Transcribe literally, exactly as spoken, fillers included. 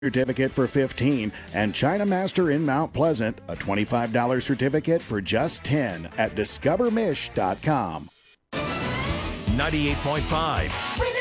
certificate for fifteen dollars, and China Master in Mount Pleasant, a twenty-five dollars certificate for just ten dollars at discover mish dot com. ninety-eight point five